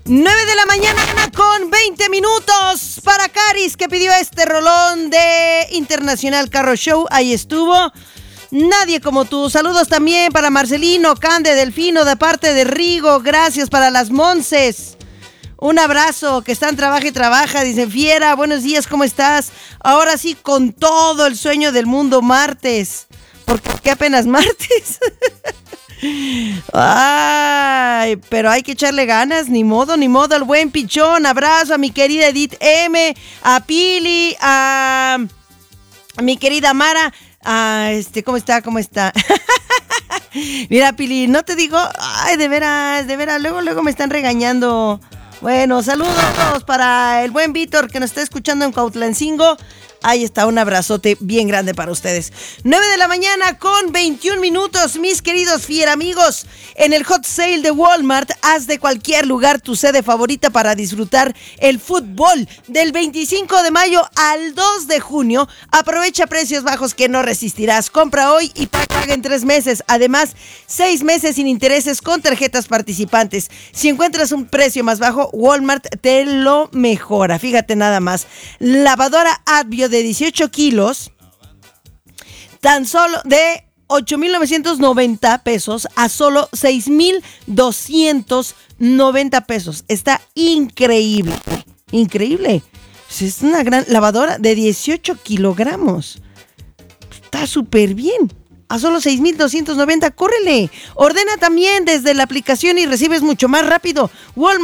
9 de la mañana con 20 minutos para Caris, que pidió este rolón de Internacional Carro Show. Ahí estuvo. Nadie como tú. Saludos también para Marcelino, Cande, Delfino, de parte de Rigo. Gracias para las Monces. Un abrazo, que están trabaja y trabaja. Dice Fiera, buenos días, ¿cómo estás? Ahora sí, con todo el sueño del mundo, martes. Porque apenas martes. Ay, pero hay que echarle ganas, ni modo, al buen pichón. Abrazo a mi querida Edith M, a Pili, a mi querida Mara, ¿cómo está? Mira, Pili, no te digo, ay, de veras, luego me están regañando. Bueno, saludos para el buen Víctor que nos está escuchando en Cuautlancingo. Ahí está, un abrazote bien grande para ustedes. 9 de la mañana con 21 minutos, mis queridos fiera amigos. En el Hot Sale de Walmart, haz de cualquier lugar tu sede favorita para disfrutar el fútbol. Del 25 de mayo al 2 de junio, aprovecha precios bajos que no resistirás. Compra hoy y paga en 3 meses. Además, 6 meses sin intereses con tarjetas participantes. Si encuentras un precio más bajo, Walmart te lo mejora. Fíjate nada más. Lavadora Advio de 18 kilos, tan solo de 8,990 pesos a solo 6,290 pesos. Está increíble. Es una gran lavadora de 18 kilogramos. Está súper bien. A solo 6,290, córrele. Ordena también desde la aplicación y recibes mucho más rápido. Walmart.